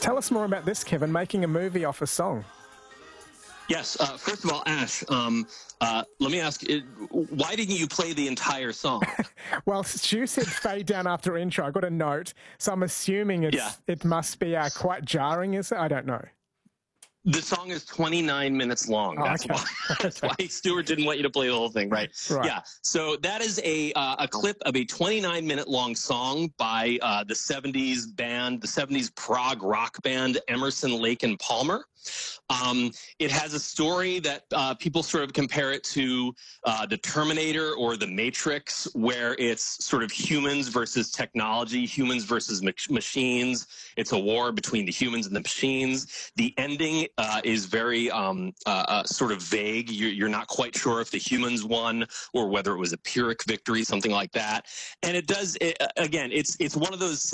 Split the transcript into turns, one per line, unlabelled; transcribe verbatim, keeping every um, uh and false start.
Tell us more about this, Kevin, making a movie off a song.
Yes. Uh, first of all, Ash, um, uh, let me ask, uh, why didn't you play the entire song?
Well, Stu said fade down after intro. I got a note, so I'm assuming it's,
Yeah.
it must be uh, quite jarring, is it? I don't know.
The song is twenty-nine minutes long.
Oh,
That's
okay.
why. That's
Okay.
why Stuart didn't want you to play the whole thing, right?
Right.
Yeah. So that is a uh, a clip of a twenty-nine minute long song by uh, the seventies band, the seventies prog rock band Emerson, Lake and Palmer. Um, it has a story that uh, people sort of compare it to uh, the Terminator or the Matrix, where it's sort of humans versus technology, humans versus mach machines. It's a war between the humans and the machines. The ending uh, is very um, uh, uh, sort of vague. You're, you're not quite sure if the humans won or whether it was a Pyrrhic victory, something like that. And it does, it, again, it's it's one of those